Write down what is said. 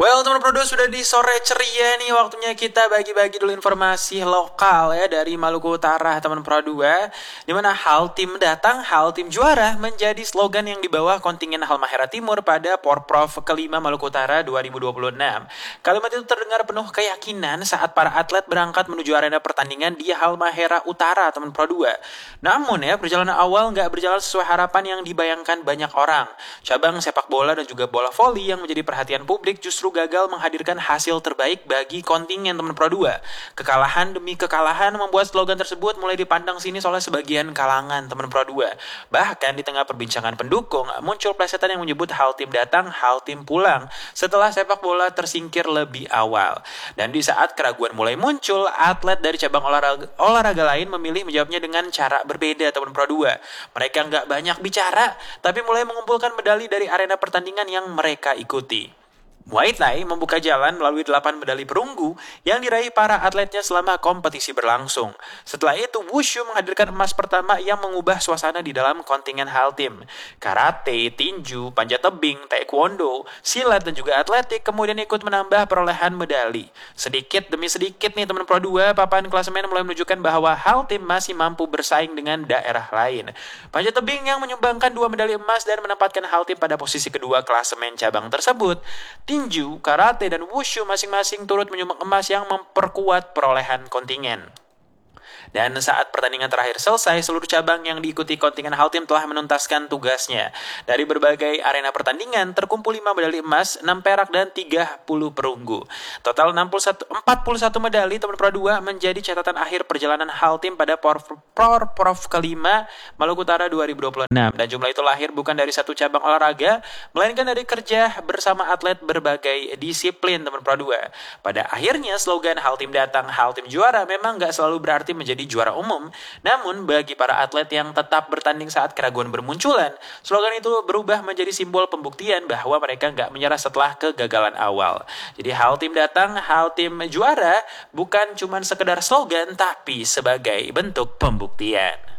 Well, teman Prodo, sudah di sore ceria nih, waktunya kita bagi-bagi dulu informasi lokal ya dari Maluku Utara, teman Pro 2. Dimana hal tim datang, hal tim juara menjadi slogan yang dibawa kontingen Halmahera Timur pada Porprov kelima Maluku Utara 2026. Kalimat itu terdengar penuh keyakinan saat para atlet berangkat menuju arena pertandingan di Halmahera Utara, teman Pro 2. Namun ya, perjalanan awal nggak berjalan sesuai harapan yang dibayangkan banyak orang. Cabang sepak bola dan juga bola voli yang menjadi perhatian publik justru gagal menghadirkan hasil terbaik bagi kontingen teman Pro 2. Kekalahan demi kekalahan membuat slogan tersebut mulai dipandang sinis oleh sebagian kalangan teman Pro 2. Bahkan di tengah perbincangan pendukung, muncul plesetan yang menyebut hal tim datang, hal tim pulang setelah sepak bola tersingkir lebih awal. Dan di saat keraguan mulai muncul, atlet dari cabang olahraga lain memilih menjawabnya dengan cara berbeda teman Pro 2. Mereka nggak banyak bicara, tapi mulai mengumpulkan medali dari arena pertandingan yang mereka ikuti. Muay Thai membuka jalan melalui 8 medali perunggu yang diraih para atletnya selama kompetisi berlangsung. Setelah itu, Wushu menghadirkan emas pertama yang mengubah suasana di dalam kontingen hal tim. Karate, tinju, panjat tebing, taekwondo, silat, dan juga atletik kemudian ikut menambah perolehan medali. Sedikit demi sedikit nih teman Pro 2, papan klasemen mulai menunjukkan bahwa hal tim masih mampu bersaing dengan daerah lain. Panjat tebing yang menyumbangkan 2 medali emas dan menempatkan hal tim pada posisi kedua klasemen cabang tersebut. Tinju, karate, dan wushu masing-masing turut menyumbang emas yang memperkuat perolehan kontingen. Dan saat pertandingan terakhir selesai, seluruh cabang yang diikuti kontingen hal tim telah menuntaskan tugasnya. Dari berbagai arena pertandingan, terkumpul 5 medali emas, 6 perak, dan 30 perunggu. Total 41 medali teman Pro 2 menjadi catatan akhir perjalanan hal tim pada Porprov kelima Maluku Utara 2026. Dan jumlah itu lahir bukan dari satu cabang olahraga, melainkan dari kerja bersama atlet berbagai disiplin teman Pro 2. Pada akhirnya, slogan hal tim datang, hal tim juara memang gak selalu berarti menjadi juara umum. Namun bagi para atlet yang tetap bertanding saat keraguan bermunculan, slogan itu berubah menjadi simbol pembuktian bahwa mereka nggak menyerah setelah kegagalan awal. Jadi hal tim datang, hal tim juara bukan cuma sekedar slogan, tapi sebagai bentuk pembuktian.